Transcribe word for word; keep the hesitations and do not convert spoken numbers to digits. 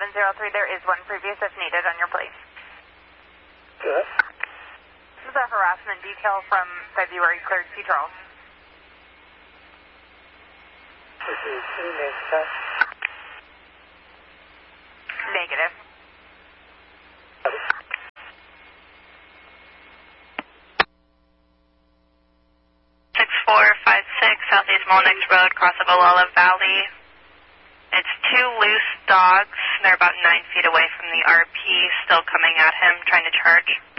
eleven oh three, there is one previous if needed on your plate. Good. This is a harassment detail from February, cleared C. Charles. This is Phoenix, huh? Negative. six four five six Southeast Molnix Road, cross of Olala Valley. It's two loose dogs. They're about nine feet away from the R P, still coming at him, trying to charge.